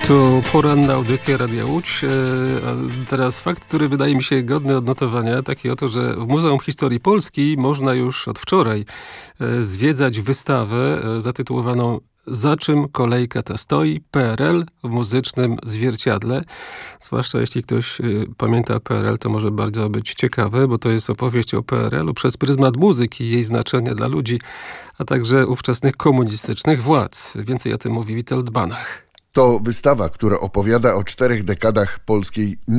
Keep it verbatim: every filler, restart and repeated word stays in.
To poranna audycja Radia Łódź. A teraz fakt, który wydaje mi się godny odnotowania, taki oto, że w Muzeum Historii Polski można już od wczoraj zwiedzać wystawę zatytułowaną "Za czym kolejka ta stoi? P R L w muzycznym zwierciadle". Zwłaszcza jeśli ktoś pamięta P R L, to może bardzo być ciekawe, bo to jest opowieść o P R L u przez pryzmat muzyki i jej znaczenia dla ludzi, a także ówczesnych komunistycznych władz. Więcej o tym mówi Witold Banach. To wystawa, która opowiada o czterech dekadach polskiej